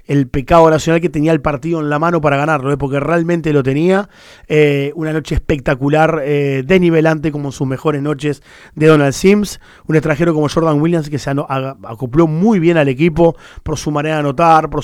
el pecado nacional que tenía el partido en la mano para ganarlo, porque realmente lo tenía. Una noche espectacular, desnivelante como sus mejores noches de Donald Sims. Un extranjero como Jordan Williams que se acopló muy bien al equipo por su manera de anotar, por